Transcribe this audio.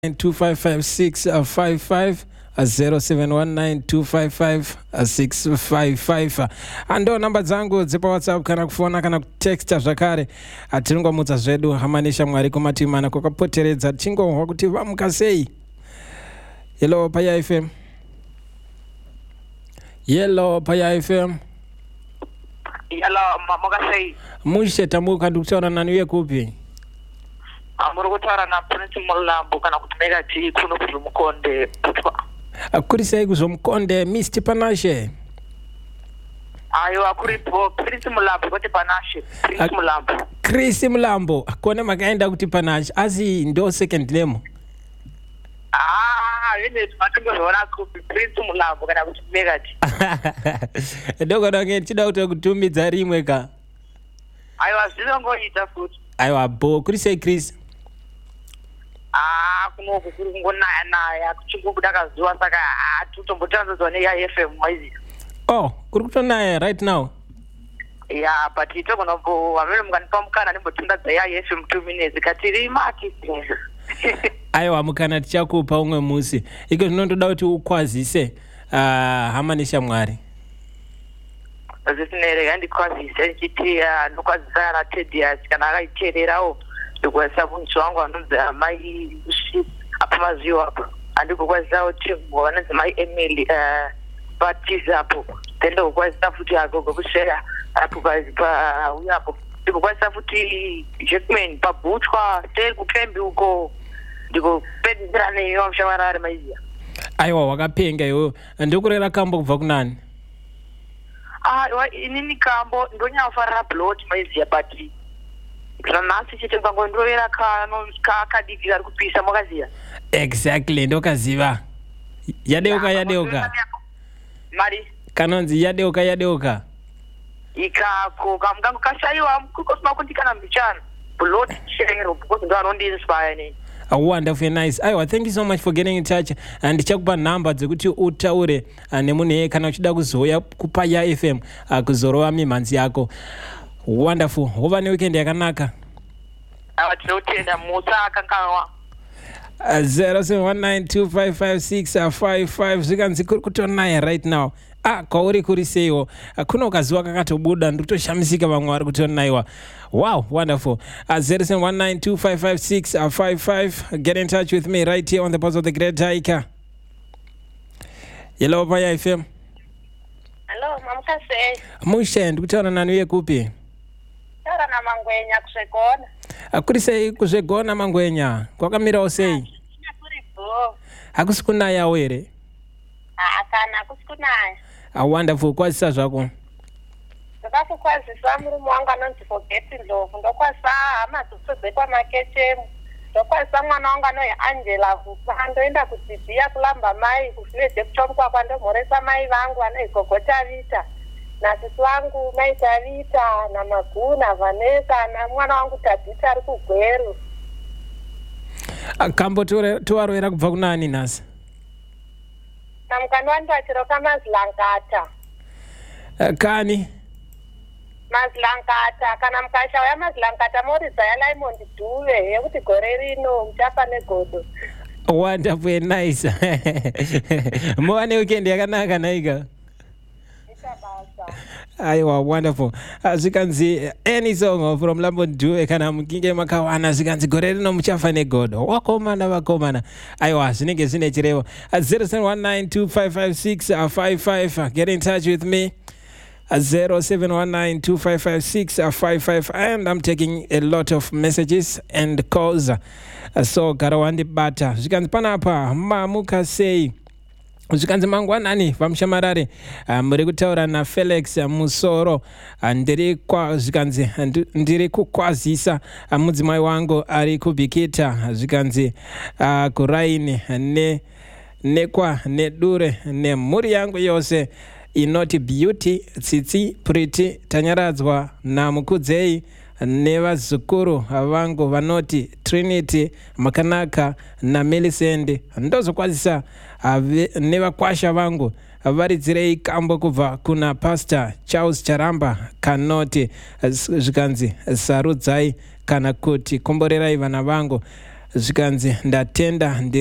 255655 0719255655 ando namba dzangu dzipa WhatsApp kana kufona kana kutexta zvakare atinongomutsa zvedu hamanisha mwari kumatimana kwakapoteredza tingohwa kuti vamuka sei. Hello Paya FM. Hello Paya FM. Hello mamuka sei. Mushe tamuka ndikutaura nani uye kupi? Muri kutaura na Prince Mulambo kana kuti Megati kuno kuzomukonde putwa. Kuri sei kuzomukonde Mr. Panashe? Ayo akuripo Prince Mulambo kuti Panashe. Prince Mulambo. Chris Mulambo akone makaenda kuti Panashe asi ndo second name. Ine tinoona kuti Prince Mulambo kana kuti Megati. Ndoko ndachida kutumidza rimwe ka. Ayo zvinongoita futi. Ayo bo kuri sei Chris? Kuno kuri kungonaya kuchikubuda kazuva saka tutombotanzwa neFM maizi. Oh, kuri kutonaya right now. Yeah, but itokonombo vamene munganipa mukana nimbotundadza yaFM 2 minutes katiri maki. Aiwa mukana tichakupa umwe musi. Iko zvinondoda kuti ukwazise hamanisha mwari. Zvisinere ndikwazise ndichiti ndokwazisa na Tedias kana akaitererawo ndikwazisa munhu wangu anonzi mai apamaziwo apo andikokwazisa kuti vanonzi mai Emily Baptist apo then ndokwazisa futi agogo kushera apo pauya apo ndikokwazisa futi Jackman pabhutwa tekukembi uko ndikopedzera neyo mshawarare maiziya. Aiwa wakapenga iwe ndokurera kambo kubva kunani? Inini kambo ndonyafarira blood maiziya but zvanhasi chete kangondovera kadiki kari kupisa makaziya. Exactly ndokaziva. Yadeuka mari kanonzi yadeuka ikako kamukango kashayiwa kusina kundikana mbichana blood share because ndo anondiinspire ne. Wonderful, nice. Aiwa, thank you so much for getting in touch. And ndichakupa number dzekuti utaure nemunhu yeye kana uchida kuzoya kuPaya FM kuzorova mimhanzi yako. Wonderful. Hova neweekend yakanaka. Tinotenda musa akanganwa. 0719255655 zvikanzi kuri kutonaya right now. Kwauri kuri seiwo kuno kazuva kakatobuda ndikutoshamisika vamwe vari kutonaiwa. Wow, wonderful. 0719255655 get in touch with me right here on the Pulse of the Great Taika. Hello Paya FM. Hello mamuka sei. Mushe ndikutaura nani uye kupi? Taura na Mangwenya kuzvegona. Kuri sei kuzvegona Mangwenya? Kwakamirawo sei? Kuripo. Hakusi kunayawo here? Kana hakusi kunaya. Wonderful, kwazisa zvako. Ndakakukwazisa murume wangu anonzi Forget Ndlovu, ndokwazisa hama dzose kwamaketemu, ndokwazisa mwana wangu anonzi Angela Vupa, ndoenda kudzidziya kulamba mai kuvhileje kutomkwakwa ndomhoresa mai vangu anonzi Gogota Vita, nasisi wangu maita Vita, naMaguna Vanessa, namwana wangu Tabita ari kuGweru. Kambo towarovera kubva kunani nhasi? Namukani wandachiro kaMazilangata. Kani? Mazilangata kana mukashauya Mazilangata moridza yaLaimond Dhuve yekuti gore rino muchafa negodo. Wonderful, nice. Mova neweekend yakanaka naika. Aiwa, wonderful. Zvikanzi any song from Laimond Dhuve kana mukinge makawana zvikanzi gore rino muchafa negodo. Vakomana. Aiwa, zvinenge zvine chirevo. 0719255655 get in touch with me. 0719255655 and I'm taking a lot of messages and calls. So garawandi bata zvikanzi panapa mamuka sei zvikanzi mangwanani vamushamarare muri kutaura naFelix Musoro zvikanzi ndiri kukwazisa mudzimai wangu ari kubhikita zvikanzi kuraini nekwa nedure nemhuri yangu yose inoti Beauty, Tsitsi, Pretty, tanyaradzwa naMukudzei nevazukuru vangu vanoti Trinity, Makanaka naMelisende. Ndozokwazisa nevakwasha vangu varidzirei kambo kubva kuna Pastor Charles Charamba kanoti zvikanzi sarudzai kana kuti komborerai vana vangu zvikanzi ndatenda